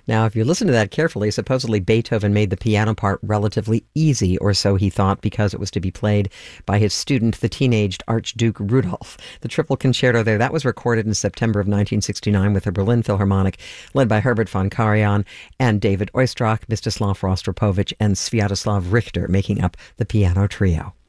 Now, if you listen to that carefully, supposedly Beethoven made the piano part relatively easy, or so he thought, because it was to be played by his student, the teenaged Archduke Rudolph. The triple concerto there, that was recorded in September of 1969 with the Berlin Philharmonic, led by Herbert von Karajan and David Oistrakh, Mstislav Rostropovich, and Sviatoslav Richter, making up the piano trio.